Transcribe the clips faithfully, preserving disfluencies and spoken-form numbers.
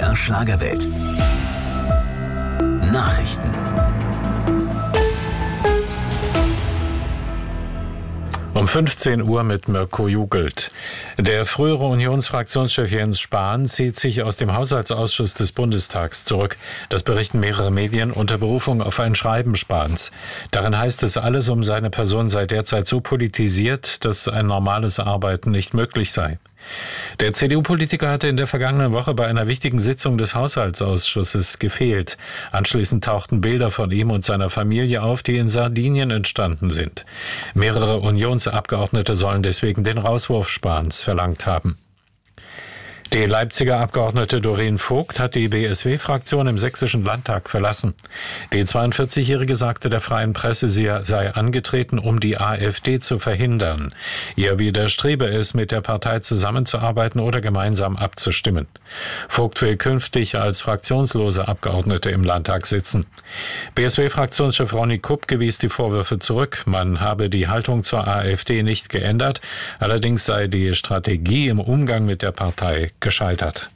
M D R Schlagerwelt. Nachrichten. Um fünfzehn Uhr mit Mirko Jugelt. Der frühere Unionsfraktionschef Jens Spahn zieht sich aus dem Haushaltsausschuss des Bundestags zurück. Das berichten mehrere Medien unter Berufung auf ein Schreiben Spahns. Darin heißt es, alles um seine Person sei derzeit so politisiert, dass ein normales Arbeiten nicht möglich sei. Der C D U-Politiker hatte in der vergangenen Woche bei einer wichtigen Sitzung des Haushaltsausschusses gefehlt. Anschließend tauchten Bilder von ihm und seiner Familie auf, die in Sardinien entstanden sind. Mehrere Unionsabgeordnete sollen deswegen den Rauswurf Spahns verlangt haben. Die Leipziger Abgeordnete Doreen Vogt hat die B S W-Fraktion im Sächsischen Landtag verlassen. Die zweiundvierzigjährige sagte der Freien Presse, sie sei angetreten, um die AfD zu verhindern. Ihr widerstrebe es, mit der Partei zusammenzuarbeiten oder gemeinsam abzustimmen. Vogt will künftig als fraktionslose Abgeordnete im Landtag sitzen. B S W-Fraktionschef Ronny Kupke wies die Vorwürfe zurück. Man habe die Haltung zur AfD nicht geändert. Allerdings sei die Strategie im Umgang mit der Partei gescheitert.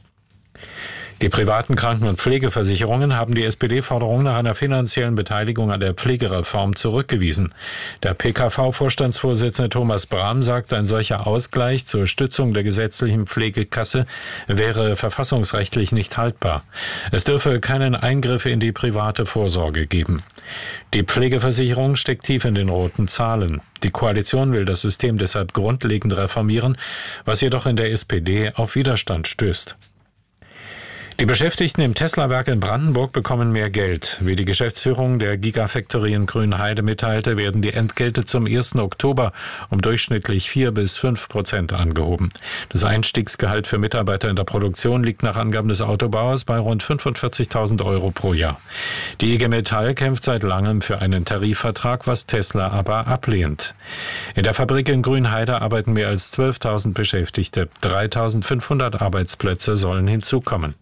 Die privaten Kranken- und Pflegeversicherungen haben die S P D-Forderung nach einer finanziellen Beteiligung an der Pflegereform zurückgewiesen. Der P K V-Vorstandsvorsitzende Thomas Brahm sagt, ein solcher Ausgleich zur Stützung der gesetzlichen Pflegekasse wäre verfassungsrechtlich nicht haltbar. Es dürfe keinen Eingriff in die private Vorsorge geben. Die Pflegeversicherung steckt tief in den roten Zahlen. Die Koalition will das System deshalb grundlegend reformieren, was jedoch in der S P D auf Widerstand stößt. Die Beschäftigten im Tesla-Werk in Brandenburg bekommen mehr Geld. Wie die Geschäftsführung der Gigafactory in Grünheide mitteilte, werden die Entgelte zum ersten Oktober um durchschnittlich vier bis fünf Prozent angehoben. Das Einstiegsgehalt für Mitarbeiter in der Produktion liegt nach Angaben des Autobauers bei rund fünfundvierzigtausend Euro pro Jahr. Die I G Metall kämpft seit langem für einen Tarifvertrag, was Tesla aber ablehnt. In der Fabrik in Grünheide arbeiten mehr als zwölftausend Beschäftigte. dreitausendfünfhundert Arbeitsplätze sollen hinzukommen.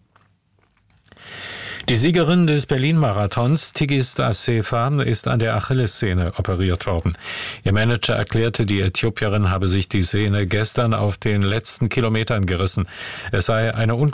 Die Siegerin des Berlin-Marathons, Tigist Assefa, ist an der Achillessehne operiert worden. Ihr Manager erklärte, die Äthiopierin habe sich die Sehne gestern auf den letzten Kilometern gerissen. Es sei eine